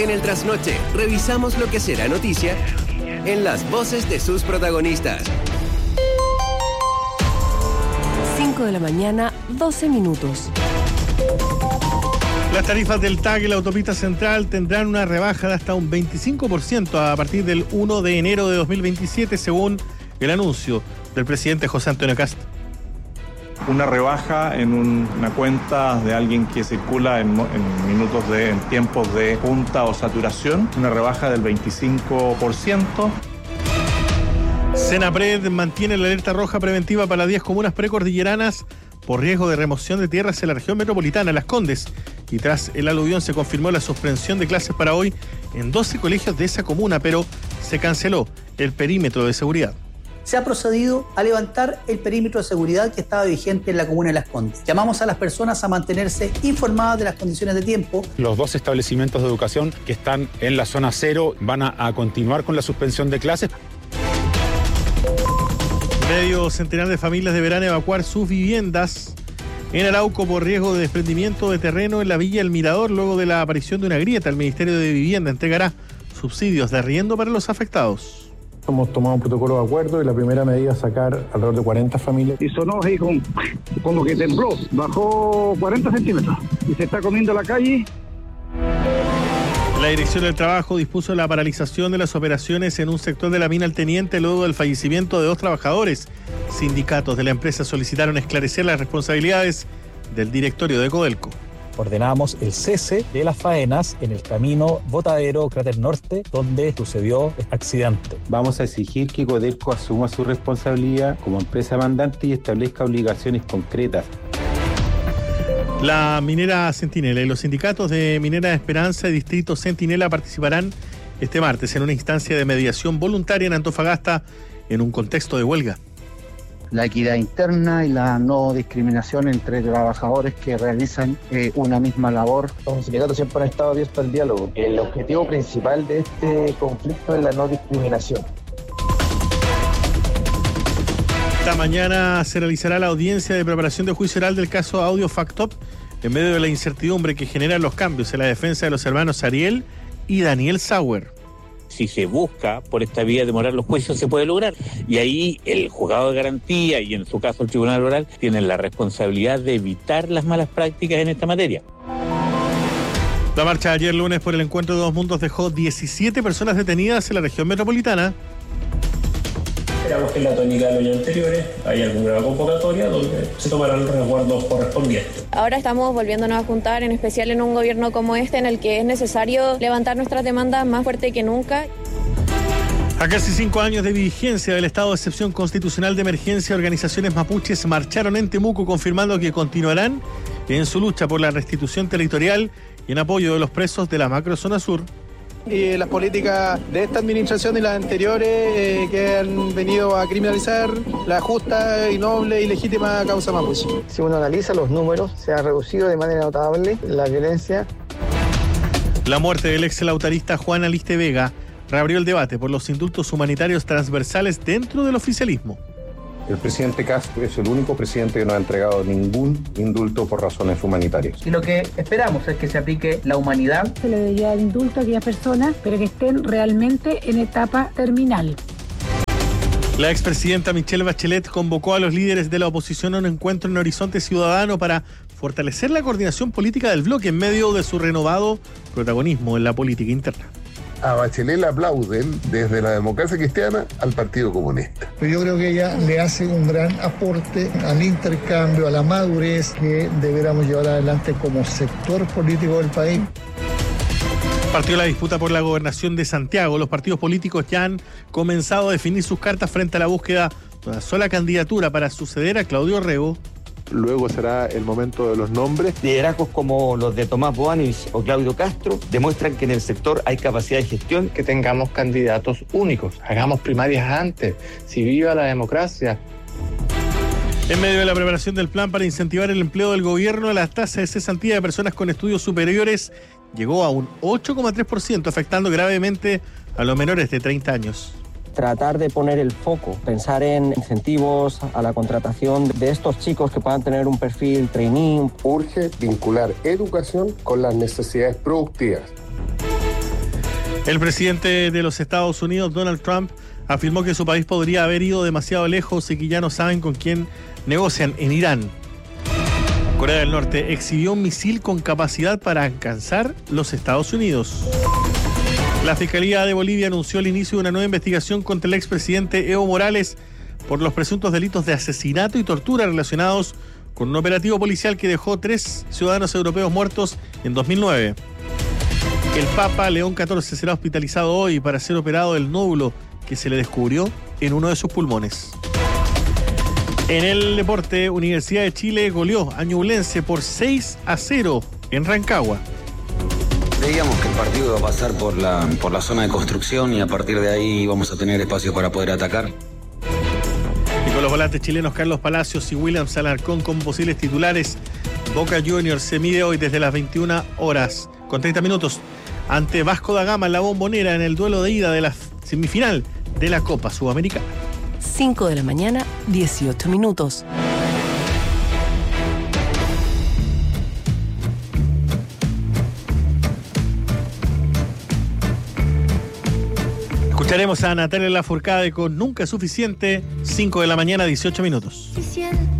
En el trasnoche, revisamos lo que será noticia en las voces de sus protagonistas. 5 de la mañana, 12 minutos. Las tarifas del TAG y la autopista central tendrán una rebaja de hasta un 25% a partir del 1 de enero de 2027, según el anuncio del presidente José Antonio Kast. Una rebaja en una cuenta de alguien que circula en tiempos de punta o saturación, una rebaja del 25%. Senapred mantiene la alerta roja preventiva para 10 comunas precordilleranas por riesgo de remoción de tierras en la región metropolitana, Las Condes. Y tras el aluvión se confirmó la suspensión de clases para hoy en 12 colegios de esa comuna, pero se canceló el perímetro de seguridad. Se ha procedido a levantar el perímetro de seguridad que estaba vigente en la comuna de Las Condes. Llamamos a las personas a mantenerse informadas de las condiciones de tiempo. Los 2 establecimientos de educación que están en la zona cero van a continuar con la suspensión de clases. Medio centenar de familias deberán evacuar sus viviendas en Arauco por riesgo de desprendimiento de terreno en la Villa El Mirador. Luego de la aparición de una grieta, el Ministerio de Vivienda entregará subsidios de arriendo para los afectados. Hemos tomado un protocolo de acuerdo y la primera medida es sacar alrededor de 40 familias. Y sonó así como que tembló, bajó 40 centímetros y se está comiendo la calle. La Dirección del Trabajo dispuso la paralización de las operaciones en un sector de la mina El Teniente luego del fallecimiento de 2 trabajadores. Sindicatos de la empresa solicitaron esclarecer las responsabilidades del directorio de Codelco. Ordenamos el cese de las faenas en el camino Botadero-Cráter Norte, donde sucedió el accidente. Vamos a exigir que Codelco asuma su responsabilidad como empresa mandante y establezca obligaciones concretas. La minera Centinela y los sindicatos de Minera Esperanza y Distrito Centinela participarán este martes en una instancia de mediación voluntaria en Antofagasta en un contexto de huelga. La equidad interna y la no discriminación entre trabajadores que realizan una misma labor. Los sindicatos siempre han estado abiertos al diálogo. El objetivo principal de este conflicto es la no discriminación. Esta mañana se realizará la audiencia de preparación de juicio oral del caso Audio Factop en medio de la incertidumbre que generan los cambios en la defensa de los hermanos Ariel y Daniel Sauer. Si se busca por esta vía demorar los juicios, se puede lograr. Y ahí el juzgado de garantía y en su caso el tribunal oral tienen la responsabilidad de evitar las malas prácticas en esta materia. La marcha de ayer lunes por el encuentro de 2 mundos dejó 17 personas detenidas en la región metropolitana. Esperamos que en la tónica de los años anteriores haya alguna convocatoria donde se tomarán los resguardos correspondientes. Ahora estamos volviéndonos a juntar, en especial en un gobierno como este, en el que es necesario levantar nuestras demandas más fuerte que nunca. A casi 5 años de vigencia del estado de excepción constitucional de emergencia, organizaciones mapuches marcharon en Temuco confirmando que continuarán en su lucha por la restitución territorial y en apoyo de los presos de la macrozona sur. Y las políticas de esta administración y las anteriores que han venido a criminalizar la justa y noble y legítima causa mapuche. Si uno analiza los números, se ha reducido de manera notable la violencia. La muerte del ex lautarista Juan Aliste Vega reabrió el debate por los indultos humanitarios transversales dentro del oficialismo. El presidente Castro es el único presidente que no ha entregado ningún indulto por razones humanitarias. Y lo que esperamos es que se aplique la humanidad. Se le debería dar indulto a aquellas personas, pero que estén realmente en etapa terminal. La expresidenta Michelle Bachelet convocó a los líderes de la oposición a un encuentro en Horizonte Ciudadano para fortalecer la coordinación política del bloque en medio de su renovado protagonismo en la política interna. A Bachelet le aplauden desde la democracia cristiana al Partido Comunista. Pero yo creo que ella le hace un gran aporte al intercambio, a la madurez que deberíamos llevar adelante como sector político del país. Partió la disputa por la gobernación de Santiago. Los partidos políticos ya han comenzado a definir sus cartas frente a la búsqueda de una sola candidatura para suceder a Claudio Rego. Luego será el momento de los nombres. Liderazgos como los de Tomás Boanis o Claudio Castro demuestran que en el sector hay capacidad de gestión. Que tengamos candidatos únicos, hagamos primarias antes, si viva la democracia. En medio de la preparación del plan para incentivar el empleo del gobierno, la tasa de cesantía de personas con estudios superiores llegó a un 8,3%, afectando gravemente a los menores de 30 años. Tratar de poner el foco, pensar en incentivos a la contratación de estos chicos que puedan tener un perfil trainee. Urge vincular educación con las necesidades productivas. El presidente de los Estados Unidos, Donald Trump, afirmó que su país podría haber ido demasiado lejos y que ya no saben con quién negocian en Irán. Corea del Norte exhibió un misil con capacidad para alcanzar los Estados Unidos. La Fiscalía de Bolivia anunció el inicio de una nueva investigación contra el expresidente Evo Morales por los presuntos delitos de asesinato y tortura relacionados con un operativo policial que dejó 3 ciudadanos europeos muertos en 2009. El Papa León XIV será hospitalizado hoy para ser operado del nódulo que se le descubrió en uno de sus pulmones. En el deporte, Universidad de Chile goleó a Ñublense por 6-0 en Rancagua. Creíamos que el partido iba a pasar por la zona de construcción y a partir de ahí íbamos a tener espacio para poder atacar. Y con los volantes chilenos Carlos Palacios y Williams Alarcón como posibles titulares, Boca Juniors se mide hoy desde las 21 horas con 30 minutos ante Vasco da Gama en la Bombonera en el duelo de ida de la semifinal de la Copa Sudamericana. 5 de la mañana, 18 minutos. Escucharemos a Natalia Lafourcade con Nunca es Suficiente, 5 de la mañana, 18 minutos.